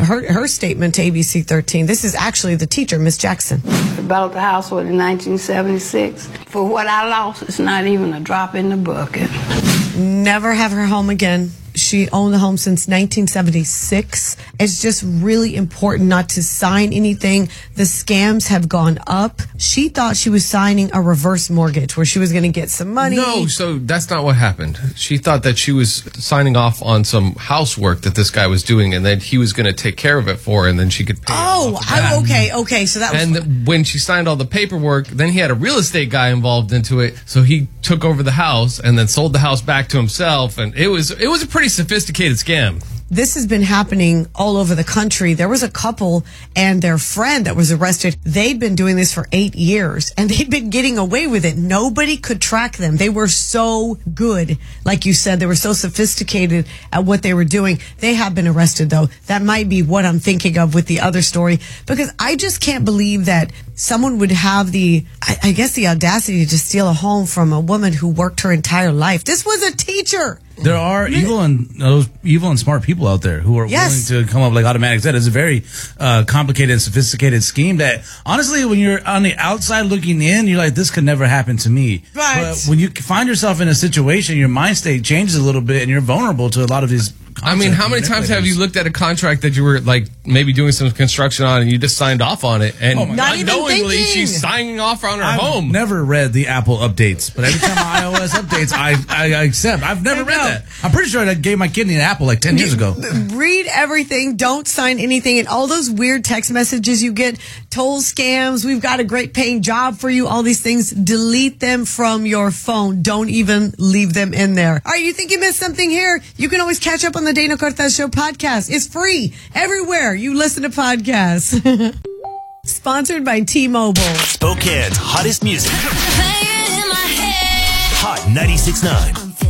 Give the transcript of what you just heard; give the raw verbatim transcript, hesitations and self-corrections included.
her, her statement to A B C thirteen. This is actually the teacher, Miss Jackson. I bought the house in nineteen seventy-six. For what I lost, it's not even a drop in the bucket. Never have her home again. She owned the home since nineteen seventy-six. It's just really important not to sign anything. The scams have gone up. She thought she was signing a reverse mortgage where she was going to get some money. No, so that's not what happened. She thought that she was signing off on some housework that this guy was doing, and then he was going to take care of it for her, and then she could pay Oh, off of I, that. okay, okay. So that was. And th- when she signed all the paperwork, then he had a real estate guy involved into it, so he took over the house and then sold the house back to himself, and it was it was a pretty sophisticated scam. This has been happening all over the country. There was a couple and their friend that was arrested. They'd been doing this for eight years and they'd been getting away with it. Nobody could track them. They were so good. Like you said, they were so sophisticated at what they were doing. They have been arrested though. That might be what I'm thinking of with the other story, because I just can't believe that someone would have the, I, I guess the audacity to steal a home from a woman who worked her entire life. This was a teacher. There are evil and those evil and smart people out there who are Yes. willing to come up, like Automatic said. It's a very uh, complicated and sophisticated scheme that, honestly, when you're on the outside looking in, you're like, this could never happen to me. Right. But when you find yourself in a situation, your mind state changes a little bit, and you're vulnerable to a lot of these. I mean, how many times have you looked at a contract that you were like maybe doing some construction on and you just signed off on it, and Oh my Not even unknowingly thinking. she's signing off on her I've home? never read the Apple updates, but every time iOS updates, I, I, I accept. I've never I read know. that. I'm pretty sure I gave my kidney an Apple like ten years ago. Read everything. Don't sign anything. And all those weird text messages you get, toll scams, we've got a great paying job for you, all these things, delete them from your phone. Don't even leave them in there. All right, you think you missed something here? You can always catch up on the Dana Cortez Show podcast. It's free everywhere you listen to podcasts. Sponsored by T-Mobile. Spokane's hottest music. Playing in my head. Hot ninety-six point nine.